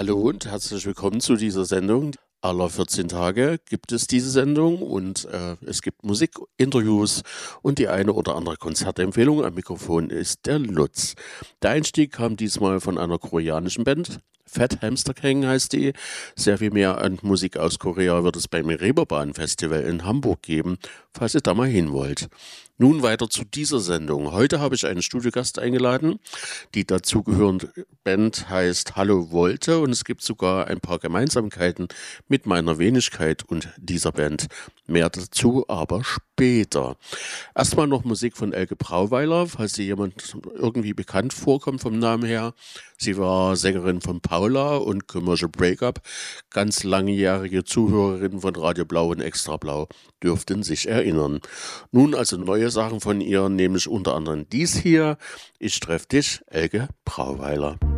Hallo und herzlich willkommen zu dieser Sendung. Alle 14 Tage gibt es diese Sendung und es gibt Musik, Interviews und die eine oder andere Konzertempfehlung. Am Mikrofon ist der Lutz. Der Einstieg kam diesmal von einer koreanischen Band. Fat Hamster Gang heißt die. Sehr viel mehr an Musik aus Korea wird es beim Reeperbahn Festival in Hamburg geben, falls ihr da mal hin wollt. Nun weiter zu dieser Sendung. Heute habe ich einen Studiogast eingeladen. Die dazugehörende Band heißt Hallo Volte und es gibt sogar ein paar Gemeinsamkeiten mit meiner Wenigkeit und dieser Band. Mehr dazu aber später. Erstmal noch Musik von Elke Brauweiler, falls sie jemand irgendwie bekannt vorkommt vom Namen her. Sie war Sängerin von Paula und Commercial Breakup. Ganz langjährige Zuhörerinnen von Radio Blau und Extra Blau dürften sich erinnern. Nun also neue Sachen von ihr, nämlich unter anderem dies hier. Ich treffe dich, Elke Brauweiler.